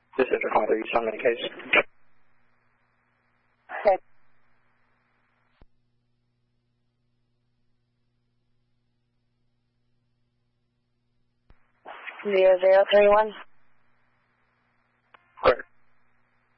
This is a caller. You saw me in case. Okay. 0031.